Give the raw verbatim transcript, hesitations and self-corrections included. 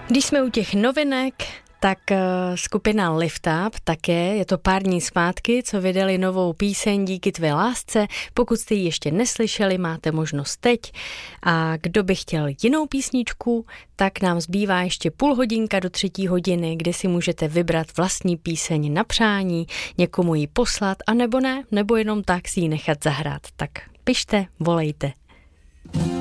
Když jsme u těch novinek, tak skupina Lift Up také, je to pár dní zpátky, co vydali novou píseň Díky tvé lásce. Pokud jste ji ještě neslyšeli, máte možnost teď. A kdo by chtěl jinou písničku, tak nám zbývá ještě půl hodinka do třetí hodiny, kdy si můžete vybrat vlastní píseň na přání, někomu ji poslat, anebo ne, nebo jenom tak si ji nechat zahrát. Tak pište, volejte.